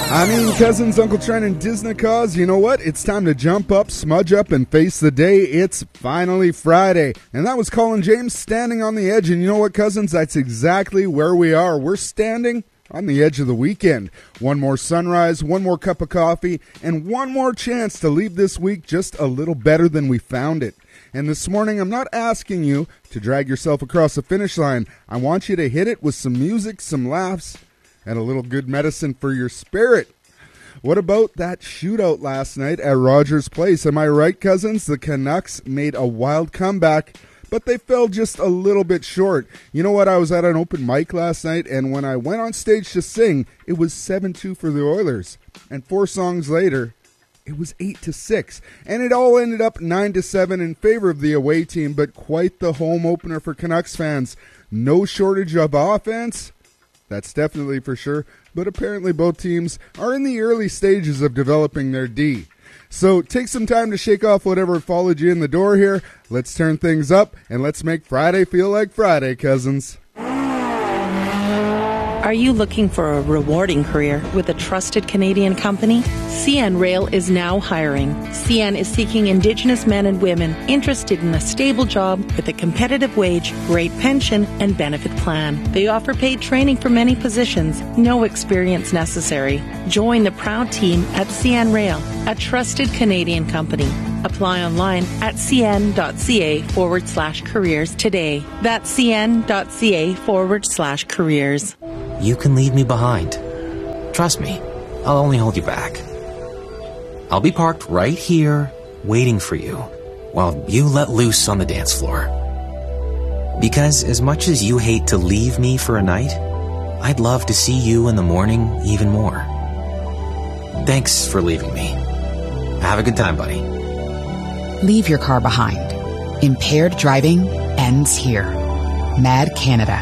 Cousins, Uncle Trent, and Disney Cause, you know what? It's time to jump up, smudge up, and face the day. It's finally Friday. And that was Colin James, Standing on the Edge. And you know what, Cousins? That's exactly where we are. We're standing on the edge of the weekend. One more sunrise, one more cup of coffee, and one more chance to leave this week just a little better than we found it. And this morning, I'm not asking you to drag yourself across the finish line. I want you to hit it with some music, some laughs, and a little good medicine for your spirit. What about that shootout last night at Rogers Place? Am I right, Cousins? The Canucks made a wild comeback, but they fell just a little bit short. You know what? I was at an open mic last night, and when I went on stage to sing, it was 7-2 for the Oilers. And 4 songs later, it was 8-6. And it all ended up 9-7 in favor of the away team, but quite the home opener for Canucks fans. No shortage of offense. That's definitely for sure, but apparently both teams are in the early stages of developing their D. So take some time to shake off whatever followed you in the door here. Let's turn things up, and let's make Friday feel like Friday, Cousins. Are you looking for a rewarding career with a trusted Canadian company? CN Rail is now hiring. CN is seeking Indigenous men and women interested in a stable job with a competitive wage, great pension, and benefit plan. They offer paid training for many positions, no experience necessary. Join the proud team at CN Rail, a trusted Canadian company. Apply online at cn.ca/careers today. That's cn.ca/careers. You can leave me behind. Trust me, I'll only hold you back. I'll be parked right here, waiting for you, while you let loose on the dance floor. Because as much as you hate to leave me for a night, I'd love to see you in the morning even more. Thanks for leaving me. Have a good time, buddy. Leave your car behind. Impaired driving ends here. Mad Canada.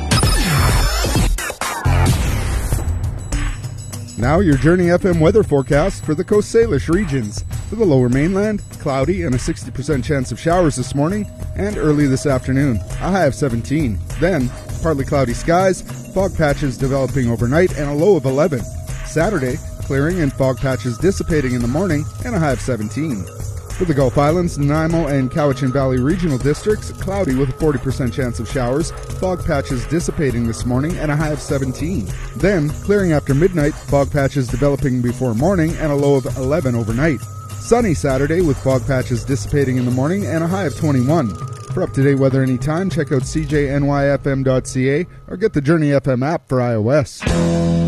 Now your Journey FM weather forecast for the Coast Salish regions. For the lower mainland, cloudy and a 60% chance of showers this morning and early this afternoon. A high of 17. Then, partly cloudy skies, fog patches developing overnight and a low of 11. Saturday, clearing and fog patches dissipating in the morning and a high of 17. For the Gulf Islands, Nanaimo and Cowichan Valley regional districts, cloudy with a 40% chance of showers, fog patches dissipating this morning and a high of 17. Then, clearing after midnight, fog patches developing before morning and a low of 11 overnight. Sunny Saturday with fog patches dissipating in the morning and a high of 21. For up-to-date weather anytime, check out cjnyfm.ca or get the Journey FM app for iOS.